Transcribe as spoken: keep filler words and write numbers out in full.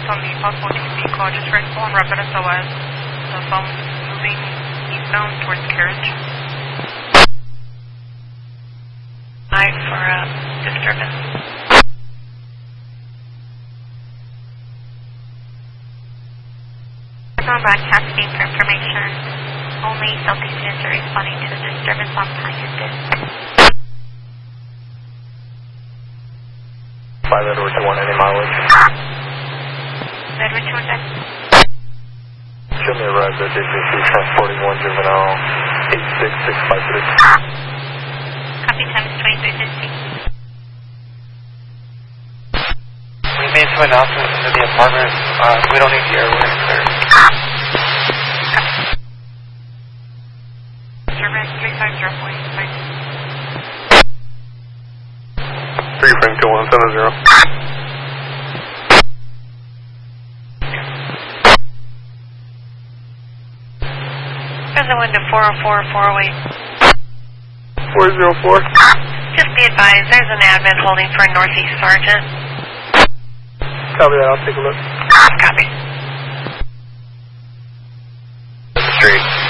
based on the possible T C call, just for full and rapid S O S. The phone moving eastbound towards carriage. Nine for uh, disturbance. Come back, asking for information. Only Southeast units are responding to the disturbance on Pioneer Disc. five Edward two one, any mileage? Edward two one, check. Show me arrived at D C C transporting one juvenile eight six six five three. Copy, time is twenty-three fifty. We made some announcements into the apartment. Uh, we don't need the airway clear. Disturbance three five zero point six. three frame two one seven zero. Present window four oh four, four oh eight. four zero four. Just be advised, there's an admin holding for a Northeast Sergeant. Copy that, I'll take a look. Copy. Street.